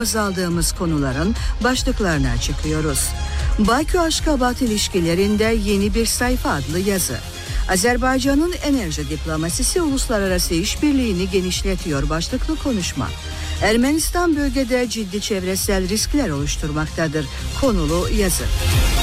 aldığımız konuların başlıklarına çıkıyoruz. Bakü-Aşgabat ilişkilerinde yeni bir sayfa adlı yazı. Azerbaycan'ın enerji diplomasisi uluslararası işbirliğini genişletiyor başlıklı konuşma. Ermenistan bölgede ciddi çevresel riskler oluşturmaktadır konulu yazı.